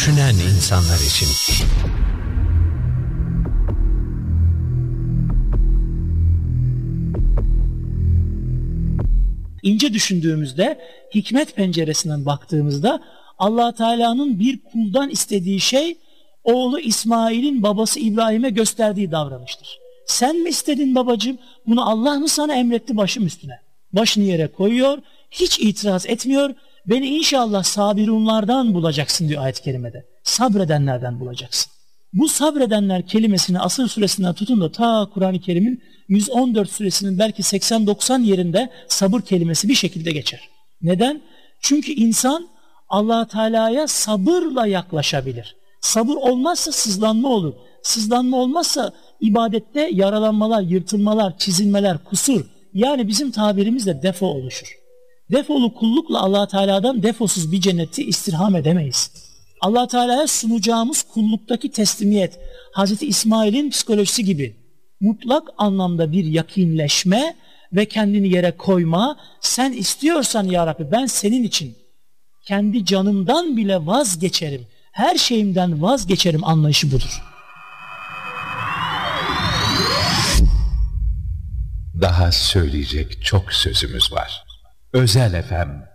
düşünen insanlar için. İnce düşündüğümüzde, hikmet penceresinden baktığımızda Allah Teala'nın bir kuldan istediği şey, oğlu İsmail'in babası İbrahim'e gösterdiği davranıştır. Sen mi istedin babacığım? Bunu Allah mı sana emretti başım üstüne? Başını yere koyuyor, hiç itiraz etmiyor. Beni inşallah sabirunlardan bulacaksın diyor ayet-i kerimede. Sabredenlerden bulacaksın. Bu sabredenler kelimesini Asır suresinden tutun da ta Kur'an-ı Kerim'in 114 suresinin belki 80-90 yerinde sabır kelimesi bir şekilde geçer. Neden? Çünkü insan Allah Teala'ya sabırla yaklaşabilir. Sabır olmazsa sızlanma olur. Sızlanma olmazsa ibadette yaralanmalar, yırtılmalar, çizilmeler, kusur, yani bizim tabirimizle defo oluşur. Defolu kullukla Allah Teala'dan defosuz bir cenneti istirham edemeyiz. Allah Teala'ya sunacağımız kulluktaki teslimiyet, Hazreti İsmail'in psikolojisi gibi mutlak anlamda bir yakinleşme ve kendini yere koyma. Sen istiyorsan ya Rabbi, ben senin için kendi canımdan bile vazgeçerim, her şeyimden vazgeçerim anlayışı budur. Daha söyleyecek çok sözümüz var. Özel FM